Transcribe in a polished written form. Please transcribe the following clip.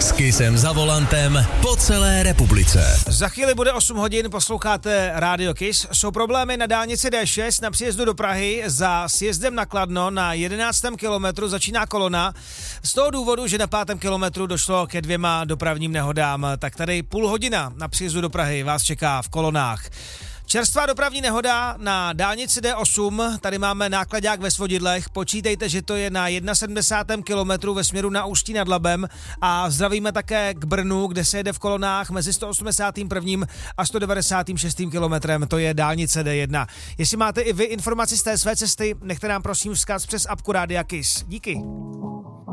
S Kissem za volantem po celé republice. Za chvíli bude 8 hodin, posloucháte Radio Kiss. Jsou problémy na dálnici D6 na příjezdu do Prahy. Za sjezdem na Kladno na 11. kilometru začíná kolona. Z toho důvodu, že na 5. kilometru došlo ke 2 dopravním nehodám. Tak tady půl hodina na příjezdu do Prahy vás čeká v kolonách. Čerstvá dopravní nehoda na dálnici D8, tady máme nákladák ve Svodidlech, počítejte, že to je na 71. kilometru ve směru na Ústí nad Labem a zdravíme také k Brnu, kde se jede v kolonách mezi 181. a 196. kilometrem, to je dálnice D1. Jestli máte i vy informaci z té své cesty, nechte nám prosím vzkaz přes apku Rádia Kiss. Díky.